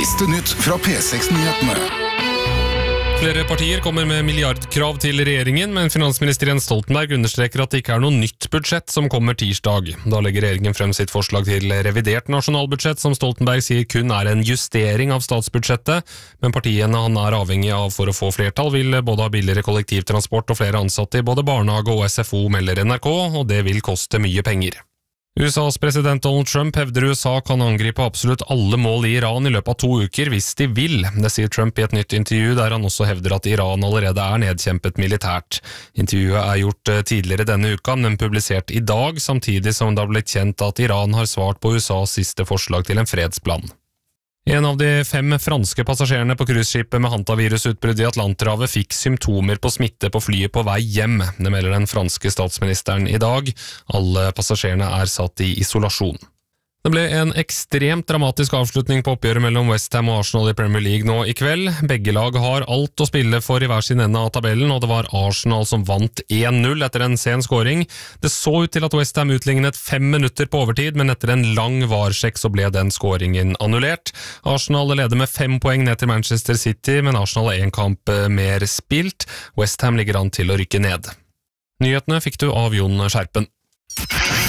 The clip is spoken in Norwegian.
Siste nytt fra P6-nyhetene. Flere partier kommer med milliardkrav til regjeringen, men finansminister Jens Stoltenberg understreker at det ikke er noe nytt budsjett som kommer tirsdag. Da legger regjeringen frem sitt forslag til revidert nasjonalbudsjett, som Stoltenberg sier kun er en justering av statsbudsjettet, men partiene han er avhengig av for å få flertall vil både ha billigere kollektivtransport og flere ansatte i både barnehage og SFO, melder NRK, og det vil koste mye penger. USAs president Donald Trump hevder USA kan angripe absolutt alle mål i Iran i løpet av 2 uker hvis de vil. Det sier Trump i et nytt intervju der han også hevder at Iran allerede er nedkjempet militært. Intervjuet er gjort tidligere denne uka, men publisert i dag, samtidig som det har blitt kjent at Iran har svart på USAs siste forslag til en fredsplan. En av de 5 franske passasjerene på cruiseskipet med hantavirusutbrudd i Atlanterhavet fikk symptomer på smitte på flyet på vei hjem. Det melder den franske statsministeren i dag. Alle passasjerene er satt i isolasjon. Det ble en ekstremt dramatisk avslutning på oppgjøret mellom West Ham og Arsenal i Premier League nå i kveld. Begge lag har alt å spille for i hver sin ende av tabellen, og det var Arsenal som vant 1-0 etter en sen scoring. Det så ut til at West Ham utlignet 5 minutter på overtid, men etter en lang varsjekk så ble den scoringen annullert. Arsenal leder med 5 poeng ned til Manchester City, men Arsenal har 1 kamp mer spilt. West Ham ligger an til å rykke ned. Nyhetene fikk du av Jon Skjerpen.